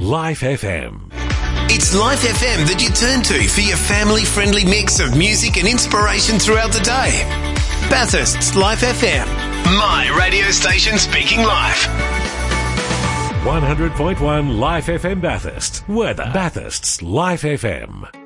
Life FM. It's Life FM that you turn to for your family-friendly mix of music and inspiration throughout the day. Bathurst's Life FM. My radio station speaking life. 100.1 Life FM Bathurst. Weather. Bathurst's Life FM.